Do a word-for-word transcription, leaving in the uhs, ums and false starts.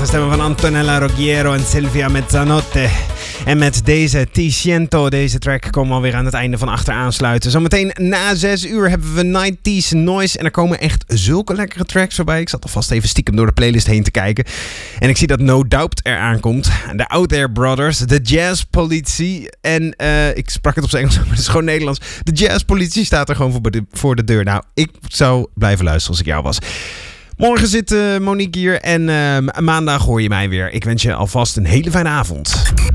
prachtige stemmen van Antonella Ruggiero en Silvia Mezzanotte. En met deze Ti Siento, deze track, komen we alweer aan het einde van Achter Aansluiten. Zometeen na zes uur hebben we nineties Noise. En er komen echt zulke lekkere tracks voorbij. Ik zat alvast even stiekem door de playlist heen te kijken. En ik zie dat No Doubt eraan komt. De Out There Brothers, de Jazz Politie. En uh, ik sprak het op zijn Engels, maar het is gewoon Nederlands. De Jazz Politie staat er gewoon voor de, voor de deur. Nou, ik zou blijven luisteren als ik jou was. Morgen zit uh, Monique hier en uh, maandag hoor je mij weer. Ik wens je alvast een hele fijne avond.